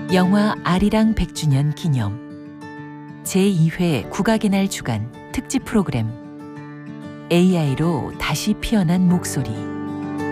영화 아리랑 100주년 기념 제2회 국악의 날 주간 특집 프로그램 AI로 다시 피어난 목소리